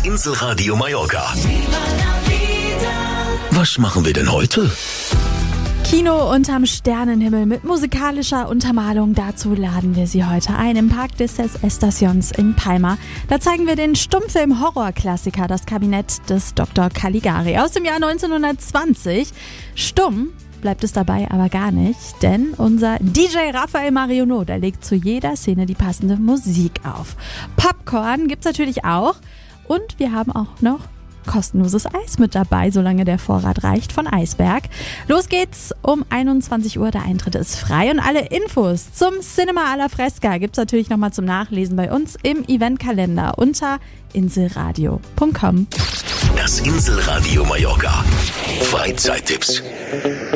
Inselradio Mallorca. Was machen wir denn heute? Kino unterm Sternenhimmel mit musikalischer Untermalung. Dazu laden wir Sie heute ein im Parque de ses Estacions in Palma. Da zeigen wir den Stummfilm-Horrorklassiker Das Kabinett des Dr. Caligari aus dem Jahr 1920. Stumm bleibt es dabei aber gar nicht, denn unser DJ Rafael Marionot, der legt zu jeder Szene die passende Musik auf. Popcorn gibt's natürlich auch und wir haben auch noch kostenloses Eis mit dabei, solange der Vorrat reicht, von Eisberg. Los geht's um 21 Uhr, der Eintritt ist frei und alle Infos zum Cinema alla Fresca gibt's natürlich nochmal zum Nachlesen bei uns im Eventkalender unter inselradio.com. Das Inselradio Mallorca. Freizeittipps.